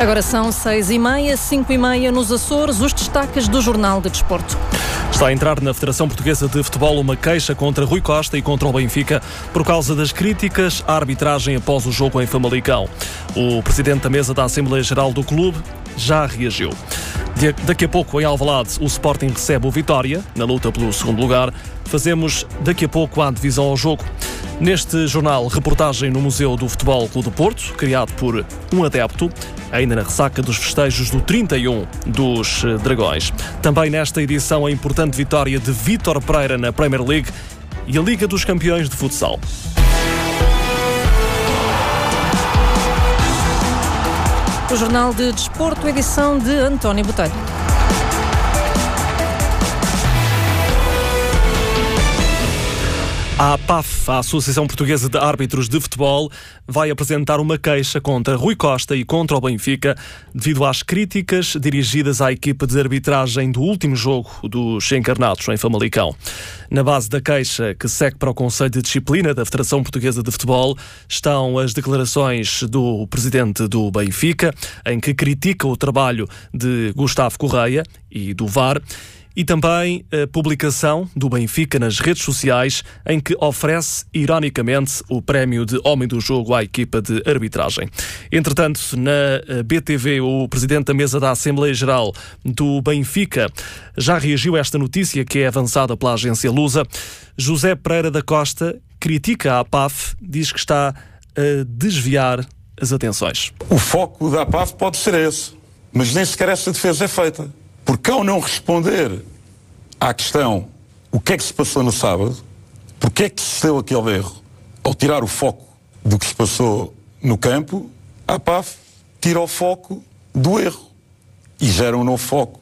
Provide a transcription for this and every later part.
Agora são 6h30, 5h30 nos Açores, os destaques do Jornal de Desporto. Está a entrar na Federação Portuguesa de Futebol uma queixa contra Rui Costa e contra o Benfica por causa das críticas à arbitragem após o jogo em Famalicão. O presidente da mesa da Assembleia Geral do clube já reagiu. Daqui a pouco, em Alvalade, o Sporting recebe o Vitória, na luta pelo segundo lugar. Fazemos daqui a pouco a divisão ao jogo. Neste jornal, reportagem no Museu do Futebol Clube do Porto, criado por um adepto, ainda na ressaca dos festejos do 31 dos Dragões. Também nesta edição, a importante vitória de Vítor Pereira na Premier League e a Liga dos Campeões de Futsal. O Jornal de Desporto, edição de António Botelho. A APAF, a Associação Portuguesa de Árbitros de Futebol, vai apresentar uma queixa contra Rui Costa e contra o Benfica devido às críticas dirigidas à equipa de arbitragem do último jogo dos encarnados em Famalicão. Na base da queixa, que segue para o Conselho de Disciplina da Federação Portuguesa de Futebol, estão as declarações do presidente do Benfica, em que critica o trabalho de Gustavo Correia e do VAR, e também a publicação do Benfica nas redes sociais, em que oferece, ironicamente, o prémio de Homem do Jogo à equipa de arbitragem. Entretanto, na BTV, o presidente da mesa da Assembleia Geral do Benfica já reagiu a esta notícia, que é avançada pela agência Lusa. José Pereira da Costa critica a APAF, diz que está a desviar as atenções. O foco da APAF pode ser esse, mas nem sequer essa defesa é feita. Porque ao não responder à questão o que é que se passou no sábado, porque é que se deu aquele erro, ao tirar o foco do que se passou no campo, a APAF tira o foco do erro e gera um novo foco.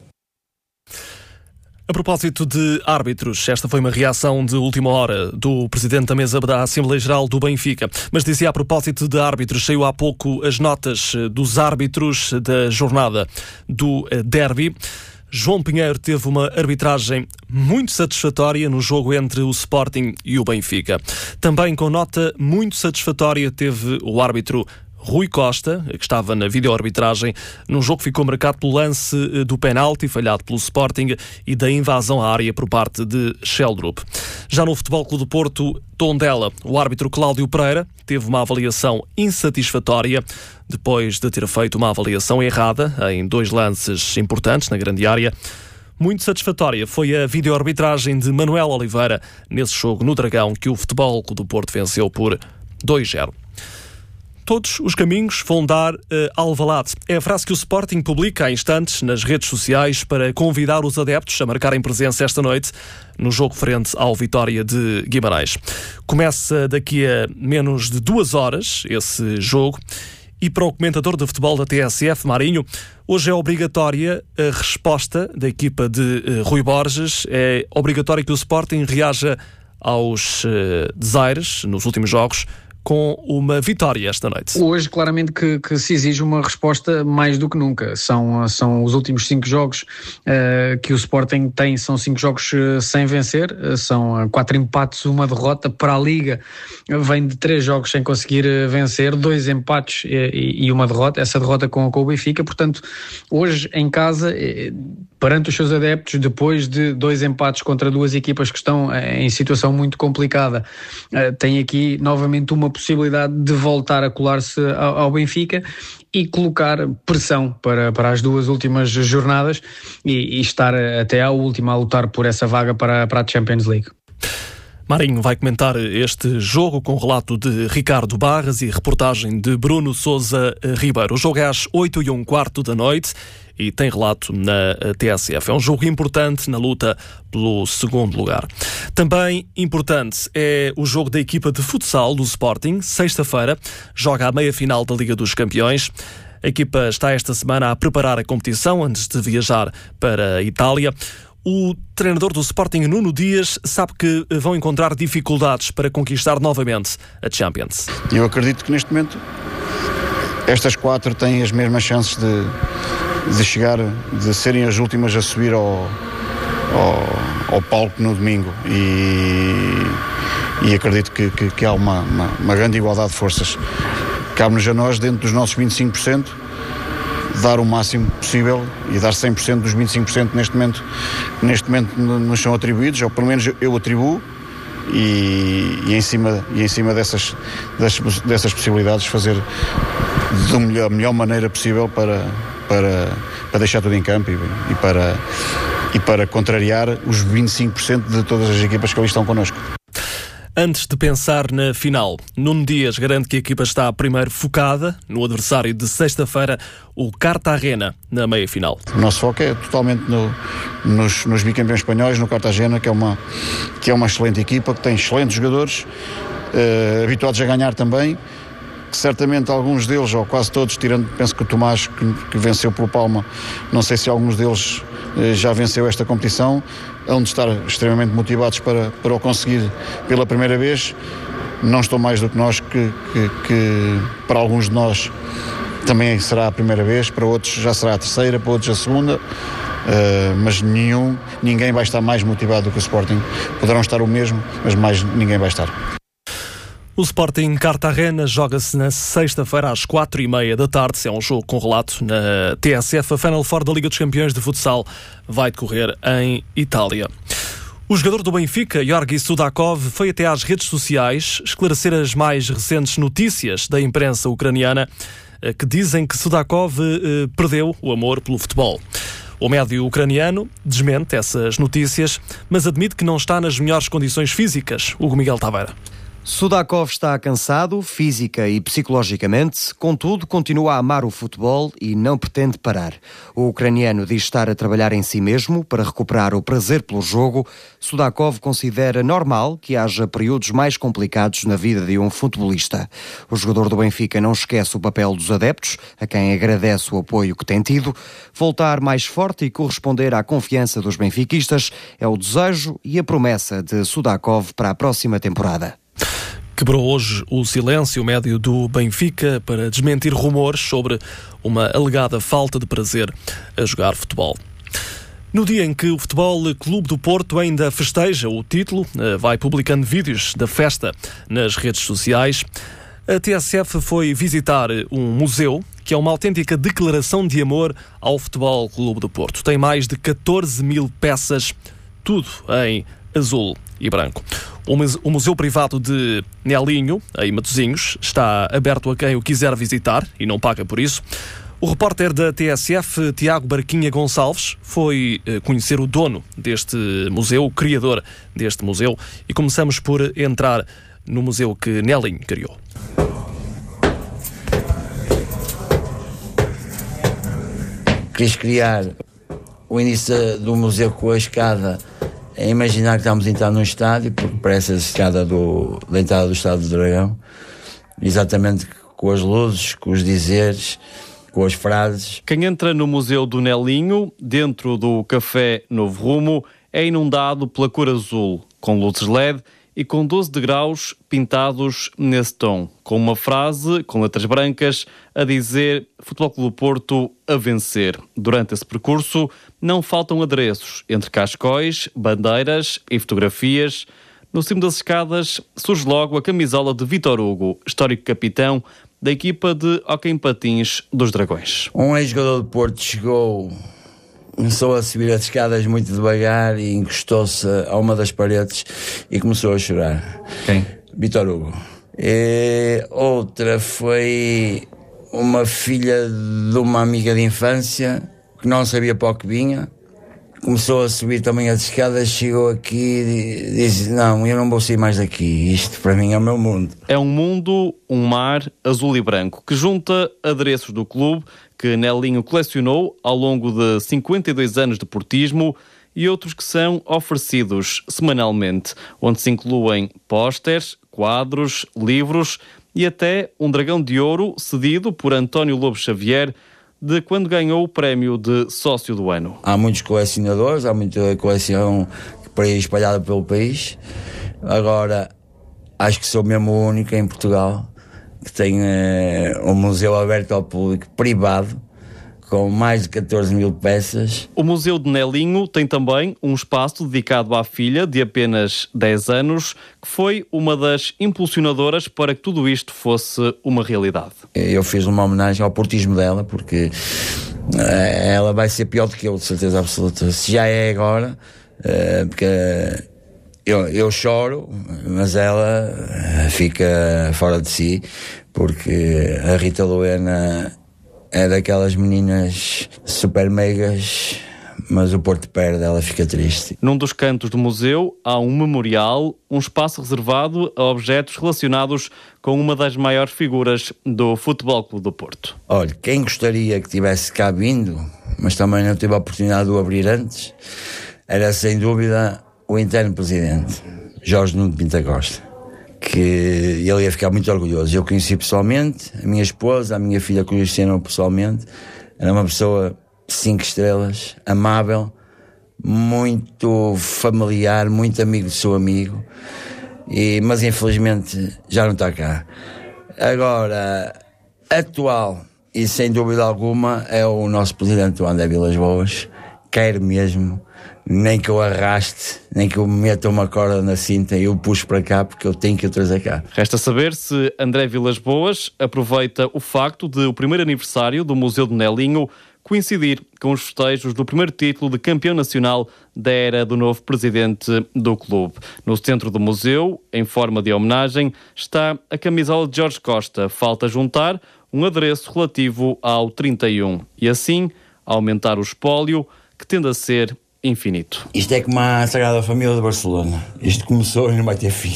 A propósito de árbitros, esta foi uma reação de última hora do presidente da mesa da Assembleia Geral do Benfica. Mas dizia, a propósito de árbitros, saiu há pouco as notas dos árbitros da jornada do derby. João Pinheiro teve uma arbitragem muito satisfatória no jogo entre o Sporting e o Benfica. Também com nota muito satisfatória teve o árbitro Rui Costa, que estava na videoarbitragem, num jogo que ficou marcado pelo lance do penalti falhado pelo Sporting e da invasão à área por parte de Sheldrup. Já no Futebol Clube do Porto, Tondela, o árbitro Cláudio Pereira teve uma avaliação insatisfatória depois de ter feito uma avaliação errada em 2 lances importantes na grande área. Muito satisfatória foi a videoarbitragem de Manuel Oliveira nesse jogo no Dragão, que o Futebol Clube do Porto venceu por 2-0. Todos os caminhos vão dar a Alvalade. É a frase que o Sporting publica há instantes nas redes sociais para convidar os adeptos a marcarem presença esta noite no jogo frente ao Vitória de Guimarães. Começa daqui a menos de 2 horas esse jogo e para o comentador de futebol da TSF, Marinho, hoje é obrigatória a resposta da equipa de Rui Borges. É obrigatório que o Sporting reaja aos desaires nos últimos jogos com uma vitória esta noite. Hoje, claramente que se exige uma resposta mais do que nunca. São os últimos 5 jogos que o Sporting tem, são 5 jogos sem vencer, são 4 empates, 1 derrota. Para a Liga vem de 3 jogos sem conseguir vencer, 2 empates e 1 derrota, essa derrota com o Benfica. Portanto, hoje em casa, perante os seus adeptos, depois de 2 empates contra 2 equipas que estão em situação muito complicada, tem aqui novamente uma possibilidade de voltar a colar-se ao Benfica e colocar pressão para as 2 últimas jornadas e estar até à última a lutar por essa vaga para a Champions League. Marinho vai comentar este jogo com relato de Ricardo Barras e reportagem de Bruno Sousa Ribeiro. O jogo é às 8h15 da noite e tem relato na TSF. É um jogo importante na luta pelo segundo lugar. Também importante é o jogo da equipa de futsal do Sporting. Sexta-feira joga a meia-final da Liga dos Campeões. A equipa está esta semana a preparar a competição antes de viajar para a Itália. O treinador do Sporting, Nuno Dias, sabe que vão encontrar dificuldades para conquistar novamente a Champions. Eu acredito que neste momento estas 4 têm as mesmas chances de chegar, de serem as últimas a subir ao palco no domingo e acredito que há uma grande igualdade de forças. Cabe-nos a nós, dentro dos nossos 25%, dar o máximo possível e dar 100% dos 25% neste momento nos são atribuídos, ou pelo menos eu atribuo, e em cima dessas possibilidades fazer da melhor maneira possível para deixar tudo em campo e para contrariar os 25% de todas as equipas que ali estão connosco. Antes de pensar na final, Nuno Dias garante que a equipa está primeiro focada no adversário de sexta-feira, o Cartagena, na meia-final. O nosso foco é totalmente nos bicampeões espanhóis, no Cartagena, que é uma excelente equipa, que tem excelentes jogadores, habituados a ganhar também, que certamente alguns deles, ou quase todos, tirando, penso que o Tomás, que venceu pelo Palma, não sei se alguns deles já venceu esta competição, hão de estar extremamente motivados para o conseguir pela primeira vez. Não estão mais do que nós, que para alguns de nós também será a primeira vez, para outros já será a terceira, para outros a segunda, mas ninguém vai estar mais motivado do que o Sporting. Poderão estar o mesmo, mas mais ninguém vai estar. O Sporting Cartagena joga-se na sexta-feira às 4h30 da tarde. É um jogo com relato na TSF. A Final Four da Liga dos Campeões de Futsal vai decorrer em Itália. O jogador do Benfica, Georgi Sudakov, foi até às redes sociais esclarecer as mais recentes notícias da imprensa ucraniana que dizem que Sudakov perdeu o amor pelo futebol. O médio ucraniano desmente essas notícias, mas admite que não está nas melhores condições físicas. Hugo Miguel Taveira. Sudakov está cansado, física e psicologicamente, contudo continua a amar o futebol e não pretende parar. O ucraniano diz estar a trabalhar em si mesmo para recuperar o prazer pelo jogo. Sudakov considera normal que haja períodos mais complicados na vida de um futebolista. O jogador do Benfica não esquece o papel dos adeptos, a quem agradece o apoio que tem tido. Voltar mais forte e corresponder à confiança dos benfiquistas é o desejo e a promessa de Sudakov para a próxima temporada. Quebrou hoje o silêncio médio do Benfica para desmentir rumores sobre uma alegada falta de prazer a jogar futebol. No dia em que o Futebol Clube do Porto ainda festeja o título, vai publicando vídeos da festa nas redes sociais, a TSF foi visitar um museu que é uma autêntica declaração de amor ao Futebol Clube do Porto. Tem mais de 14.000 peças, tudo em azul e branco. O Museu Privado de Nelinho, em Matosinhos, está aberto a quem o quiser visitar e não paga por isso. O repórter da TSF, Tiago Barquinha Gonçalves, foi conhecer o dono deste museu, o criador deste museu, e começamos por entrar no museu que Nelinho criou. Quis criar o início do museu com a escada, é imaginar que estamos a entrar num estádio, porque parece a escada da entrada do Estádio do Dragão, exatamente com as luzes, com os dizeres, com as frases. Quem entra no Museu do Nelinho, dentro do Café Novo Rumo, é inundado pela cor azul, com luzes LED e com 12 degraus pintados nesse tom, com uma frase, com letras brancas, a dizer Futebol Clube do Porto a vencer. Durante esse percurso não faltam adereços, entre cascóis, bandeiras e fotografias. No cimo das escadas surge logo a camisola de Vítor Hugo, histórico capitão da equipa de hóquei em patins dos Dragões. Um ex-jogador do Porto começou a subir as escadas muito devagar e encostou-se a uma das paredes e começou a chorar. Quem? Vítor Hugo. E outra foi uma filha de uma amiga de infância que não sabia para o que vinha. Começou a subir também as escadas, chegou aqui e disse: não, eu não vou sair mais daqui, isto para mim é o meu mundo. É um mundo, um mar azul e branco, que junta adereços do clube que Nelinho colecionou ao longo de 52 anos de portismo e outros que são oferecidos semanalmente, onde se incluem pósteres, quadros, livros e até um dragão de ouro cedido por António Lobo Xavier, de quando ganhou o prémio de sócio do ano. Há muitos colecionadores, há muita coleção por aí espalhada pelo país. Agora, acho que sou mesmo o único em Portugal que tem um museu aberto ao público, privado, com mais de 14 mil peças. O Museu de Nelinho tem também um espaço dedicado à filha de apenas 10 anos, que foi uma das impulsionadoras para que tudo isto fosse uma realidade. Eu fiz uma homenagem ao portismo dela, porque ela vai ser pior do que eu, de certeza absoluta. Se já é agora, porque eu choro, mas ela fica fora de si, porque a Rita Luena é daquelas meninas super megas, mas o Porto perde, ela fica triste. Num dos cantos do museu há um memorial, um espaço reservado a objetos relacionados com uma das maiores figuras do Futebol Clube do Porto. Olha, quem gostaria que tivesse cá vindo, mas também não teve a oportunidade de o abrir antes, era sem dúvida o interno presidente, Jorge Nuno Pinto Costa, que ele ia ficar muito orgulhoso. Eu conheci pessoalmente, a minha esposa, a minha filha conheceram pessoalmente. Era uma pessoa 5 estrelas, amável, muito familiar, muito amigo do seu amigo, mas infelizmente já não está cá. Agora, atual, e sem dúvida alguma, é o nosso presidente, o André Vilas-Boas. Quero mesmo, nem que eu arraste, nem que eu meta uma corda na cinta e eu puxo para cá, porque eu tenho que o trazer cá. Resta saber se André Vilas-Boas aproveita o facto de o primeiro aniversário do Museu de Nelinho coincidir com os festejos do primeiro título de campeão nacional da era do novo presidente do clube. No centro do museu, em forma de homenagem, está a camisola de Jorge Costa. Falta juntar um adereço relativo ao 31 e assim aumentar o espólio, que tende a ser infinito. Isto é como a Sagrada Família de Barcelona. Isto começou e não vai ter fim.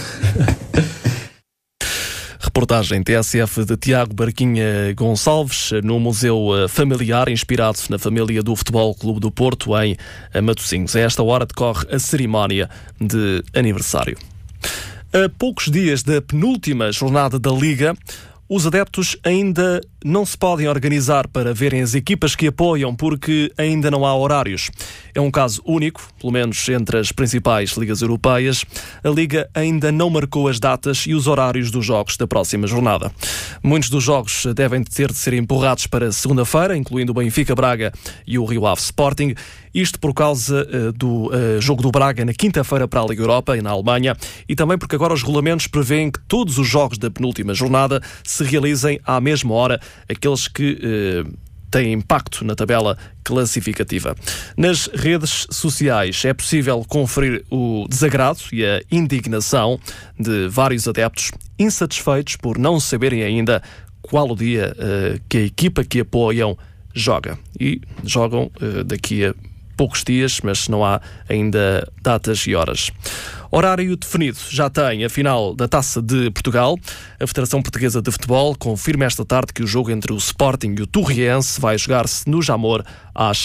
Reportagem TSF de Tiago Barquinha Gonçalves no Museu Familiar, inspirado na família do Futebol Clube do Porto, em Matosinhos. A esta hora decorre a cerimónia de aniversário. A poucos dias da penúltima jornada da Liga, os adeptos ainda não se podem organizar para verem as equipas que apoiam porque ainda não há horários. É um caso único, pelo menos entre as principais ligas europeias. A Liga ainda não marcou as datas e os horários dos jogos da próxima jornada. Muitos dos jogos devem ter de ser empurrados para segunda-feira, incluindo o Benfica Braga e o Rio Ave Sporting. Isto por causa do jogo do Braga na quinta-feira para a Liga Europa e na Alemanha, e também porque agora os regulamentos prevêem que todos os jogos da penúltima jornada se realizem à mesma hora, aqueles que têm impacto na tabela classificativa. Nas redes sociais é possível conferir o desagrado e a indignação de vários adeptos insatisfeitos por não saberem ainda qual o dia que a equipa que apoiam joga. E jogam daqui a poucos dias, mas não há ainda datas e horas. Horário definido já tem a final da Taça de Portugal. A Federação Portuguesa de Futebol confirma esta tarde que o jogo entre o Sporting e o Torriense vai jogar-se no Jamor às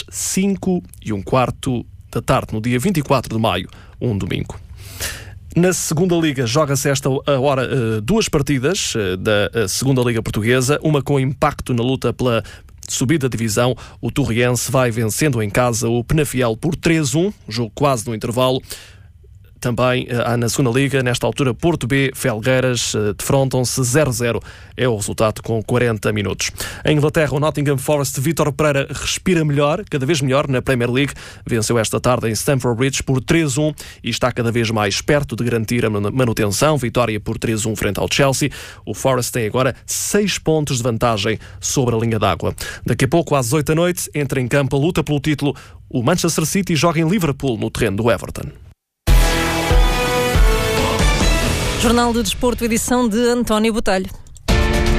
5:15 da tarde, no dia 24 de maio, um domingo. Na segunda Liga joga-se esta hora 2 partidas da segunda Liga Portuguesa, uma com impacto na luta pela subida de divisão. O Torriense vai vencendo em casa o Penafiel por 3-1, jogo quase no intervalo. Também na segunda Liga, nesta altura, Porto B, Felgueiras defrontam-se 0-0. É o resultado com 40 minutos. Em Inglaterra, o Nottingham Forest, Vítor Pereira respira melhor, cada vez melhor na Premier League. Venceu esta tarde em Stamford Bridge por 3-1 e está cada vez mais perto de garantir a manutenção. Vitória por 3-1 frente ao Chelsea. O Forest tem agora 6 pontos de vantagem sobre a linha d'água. Daqui a pouco, às 8 da noite, entra em campo a luta pelo título. O Manchester City joga em Liverpool, no terreno do Everton. Jornal de Desporto, edição de António Botelho.